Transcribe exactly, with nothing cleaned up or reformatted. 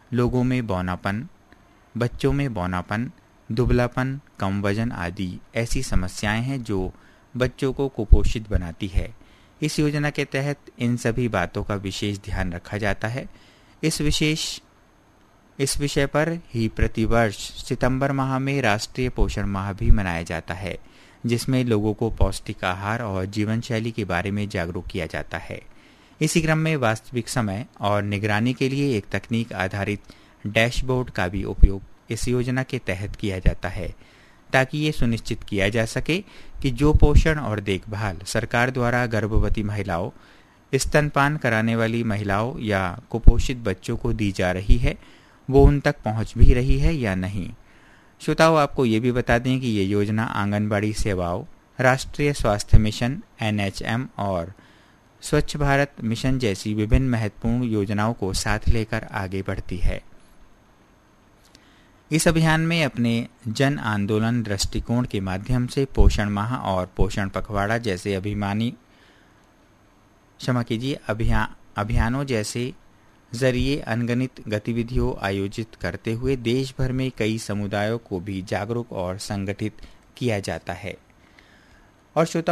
लोगों में बौनापन, बच्चों में बौनापन, दुबलापन, कम वजन आदि ऐसी समस्याएं हैं जो बच्चों को कुपोषित बनाती है। इस योजना के तहत इन सभी बातों का विशेष ध्यान रखा जाता है। इस विशेष इस विषय पर ही प्रतिवर्ष सितंबर माह में राष्ट्रीय पोषण माह भी मनाया जाता है, जिसमें लोगों को पौष्टिक आहार और जीवन शैली के बारे में जागरूक किया जाता है। इसी क्रम में वास्तविक समय और निगरानी के लिए एक तकनीक आधारित डैशबोर्ड का भी उपयोग इस योजना के तहत किया जाता है, ताकि ये सुनिश्चित किया जा सके कि जो पोषण और देखभाल सरकार द्वारा गर्भवती महिलाओं, स्तनपान कराने वाली महिलाओं या कुपोषित बच्चों को दी जा रही है वो उन तक पहुंच भी रही है या नहीं। श्रोताओं, आपको ये भी बता दें कि ये योजना आंगनबाड़ी सेवाओं, राष्ट्रीय स्वास्थ्य मिशन एन एच एम और स्वच्छ भारत मिशन जैसी विभिन्न महत्वपूर्ण योजनाओं को साथ लेकर आगे बढ़ती है। इस अभियान में अपने जन आंदोलन दृष्टिकोण के माध्यम से पोषण माह और पोषण पखवाड़ा जैसे अभिमानी क्षमा कीजिए अभियान अभियानों जैसे जरिए अनगिनत गतिविधियों आयोजित करते हुए देश भर में कई समुदायों को भी जागरूक और संगठित किया जाता है। और श्रोता